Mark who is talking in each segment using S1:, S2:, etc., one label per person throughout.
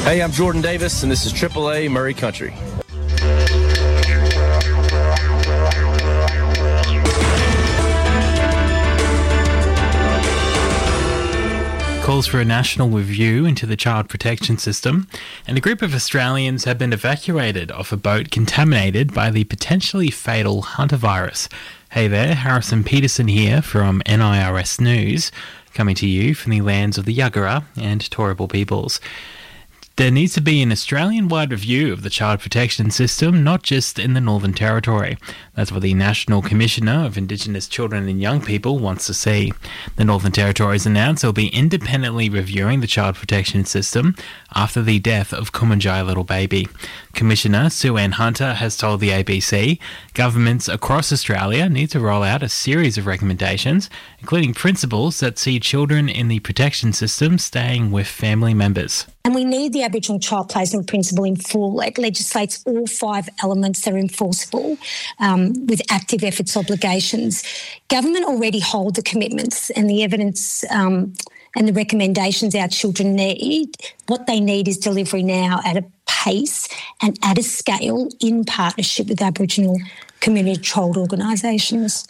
S1: Hey, I'm Jordan Davis, and this is AAA Murray Country.
S2: Calls for a national review into the child protection system, and a group of Australians have been evacuated off a boat contaminated by the potentially fatal hantavirus. Hey there, Harrison Peterson here from NIRS News, coming to you from the lands of the Yagara and Turrbal peoples. There needs to be an Australian-wide review of the child protection system, not just in the Northern Territory. That's what the National Commissioner of Indigenous Children and Young People wants to see. The Northern Territory has announced they'll be independently reviewing the child protection system after the death of Kumanjai Little Baby. Commissioner Sue Ann Hunter has told the ABC governments across Australia need to roll out a series of recommendations, including principles that see children in the protection system staying with family members.
S3: And we need the Aboriginal Child Placement Principle in full. It legislates all 5 elements that are enforceable with active efforts obligations. Government already hold the commitments and the evidence and the recommendations our children need. What they need is delivery now at a pace and at a scale in partnership with Aboriginal community-controlled organisations.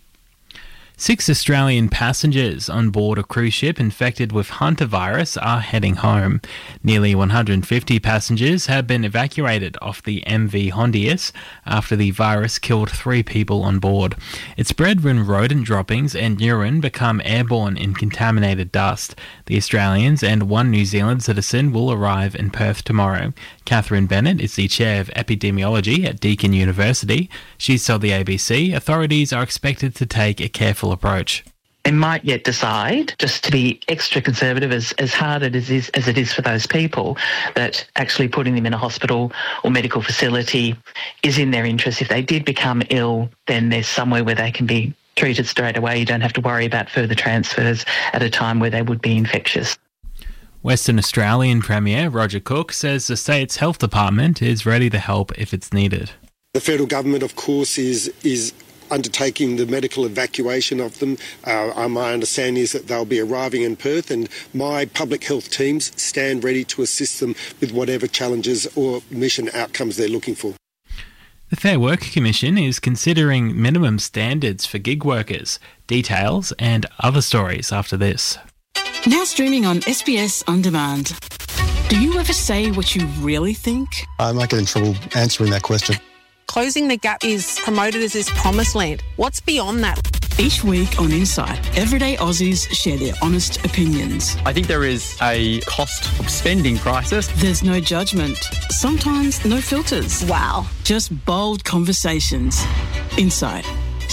S2: 6 Australian passengers on board a cruise ship infected with hantavirus are heading home. Nearly 150 passengers have been evacuated off the MV Hondius after the virus killed 3 people on board. It spread when rodent droppings and urine become airborne in contaminated dust. The Australians and 1 New Zealand citizen will arrive in Perth tomorrow. Catherine Bennett is the chair of epidemiology at Deakin University. She's told the ABC authorities are expected to take a careful approach.
S4: They might yet decide, just to be extra conservative, as hard as it is for those people, that actually putting them in a hospital or medical facility is in their interest. If they did become ill, then there's somewhere where they can be treated straight away. You don't have to worry about further transfers at a time where they would be infectious.
S2: Western Australian Premier Roger Cook says the state's health department is ready to help if it's needed.
S5: The federal government, of course, is undertaking the medical evacuation of them. My understanding is that they'll be arriving in Perth, and my public health teams stand ready to assist them with whatever challenges or mission outcomes they're looking for.
S2: The Fair Work Commission is considering minimum standards for gig workers. Details and other stories after this.
S6: Now streaming on SBS On Demand. Do you ever say what you really think?
S7: I might get in trouble answering that question.
S8: Closing the Gap is promoted as this promised land. What's beyond that?
S6: Each week on Insight, everyday Aussies share their honest opinions.
S9: I think there is a cost of spending crisis.
S6: There's no judgment. Sometimes no filters.
S8: Wow.
S6: Just bold conversations. Insight.